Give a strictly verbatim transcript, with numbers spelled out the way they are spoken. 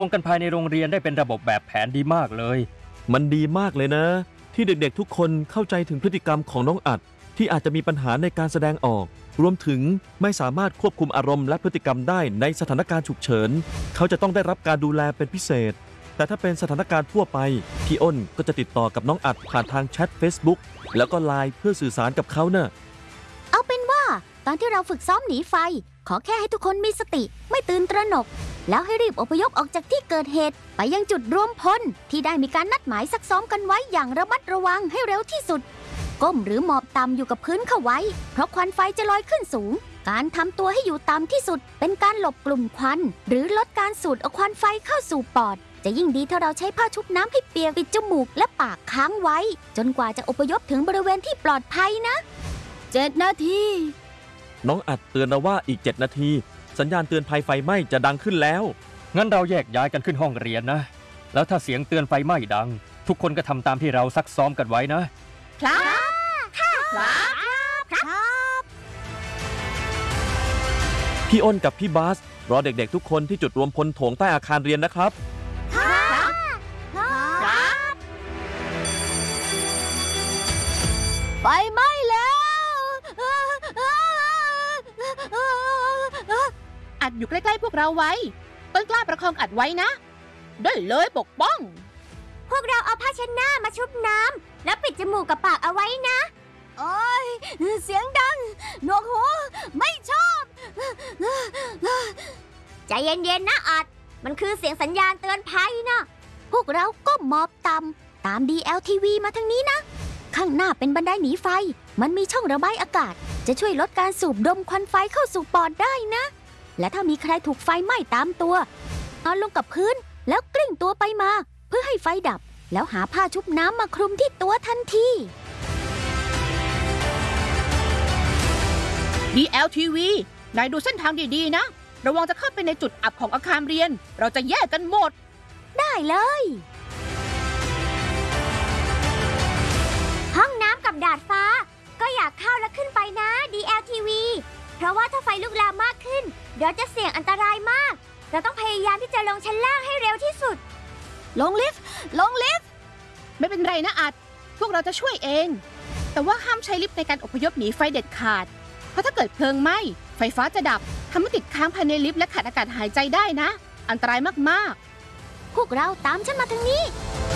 งกันภายในโรงเรียนได้เป็นระบบแบบแผนดีมากเลยมันดีมากเลยนะที่เด็กๆทุกคนเข้าใจถึงพฤติกรรมของน้องอัดที่อาจจะมีปัญหาในการแสดงออกรวมถึงไม่สามารถควบคุมอารมณ์และพฤติกรรมได้ในสถานการณ์ฉุกเฉินเขาจะต้องได้รับการดูแลเป็นพิเศษแต่ถ้าเป็นสถานการณ์ทั่วไปพี่อ้นก็จะติดต่อกับน้องอัดผ่านทางแชท Facebook แล้วก็ไลน์เพื่อสื่อสารกับเขาเน่ะเอาเป็นว่าตอนที่เราฝึกซ้อมหนีไฟขอแค่ให้ทุกคนมีสติไม่ตื่นตระหนกแล้วให้รีบอพยพออกจากที่เกิดเหตุไปยังจุดรวมพลที่ได้มีการนัดหมายซักซ้อมกันไว้อย่างระมัดระวังให้เร็วที่สุดก้มหรือหมอบต่ำอยู่กับพื้นเข้าไว้เพราะควันไฟจะลอยขึ้นสูงการทำตัวให้อยู่ต่ำที่สุดเป็นการหลบกลุ่มควันหรือลดการสูดเอาควันไฟเข้าสู่ปอดจะยิ่งดีถ้าเราใช้ผ้าชุบน้ำให้เปียกปิดจมูกและปากค้างไว้จนกว่าจะอพยพถึงบริเวณที่ปลอดภัยนะเจ็ดนาทีน้องอัดเตือนเราว่าอีกเจ็ดนาทีสัญญาณเตือนภัยไฟไหม้จะดังขึ้นแล้วงั้นเราแยกย้ายกันขึ้นห้องเรียนนะแล้วถ้าเสียงเตือนไฟไหม้ดังทุกคนก็ทำตามที่เราซักซ้อมกันไว้นะครับครับครับพี่อ้นกับพี่บาสรอเด็กๆทุกคนที่จุดรวมพลโถงใต้อาคารเรียนนะครับครับครับไฟไหม้แล้วอัดอยู่ใกล้ๆพวกเราไว้ต้นกล้าประคองอัดไว้นะได้เลยปกป้องพวกเราเอาผ้าเช็ดหน้ามาชุบน้ำแล้วปิดจมูกกับปากเอาไว้นะโอ้ยเสียงดังหนวกหูไม่ชอบใจเย็นๆนะอัดมันคือเสียงสัญญาณเตือนภัยนะพวกเราก็มอบต่ำตาม ดี แอล ที วี มาทางนี้นะข้างหน้าเป็นบันไดหนีไฟมันมีช่องระบายอากาศจะช่วยลดการสูบดมควันไฟเข้าสู่ปอดได้นะและถ้ามีใครถูกไฟไหม้ตามตัวนอนลงกับพื้นแล้วกลิ้งตัวไปมาเพื่อให้ไฟดับแล้วหาผ้าชุบน้ำมาคลุมที่ตัวทันทีดี แอล ที วี นายดูเส้นทางดีๆนะระวังจะเข้าไปในจุดอับของอาคารเรียนเราจะแยกกันหมดได้เลยห้องน้ำกับดาดฟ้าก็อยากเข้าและขึ้นไปนะ ดี แอล ที วี เพราะว่าถ้าไฟลุกลามมากขึ้นเดี๋ยวจะเสี่ยงอันตรายมากเราต้องพยายามที่จะลงชั้นล่างให้เร็วที่สุดลงลิฟต์ลงลิฟต์ไม่เป็นไรนะอัดพวกเราจะช่วยเองแต่ว่าห้ามใช้ลิฟต์ในการอพยพหนีไฟเด็ดขาดเพราะถ้าเกิดเพลิงไหม้ไฟฟ้าจะดับทำให้ติดค้างภายในลิฟต์และขาดอากาศหายใจได้นะอันตรายมากๆพวกเราตามฉันมาทางนี้